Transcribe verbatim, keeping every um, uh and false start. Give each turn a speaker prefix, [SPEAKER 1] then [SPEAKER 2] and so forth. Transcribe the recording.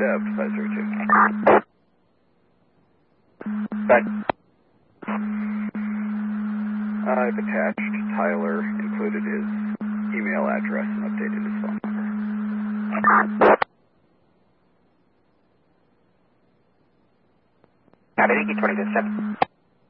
[SPEAKER 1] accept five zero two.
[SPEAKER 2] But
[SPEAKER 1] I've attached Tyler, included his email address, and updated his phone number.
[SPEAKER 2] Copy, thank you, twenty-seven.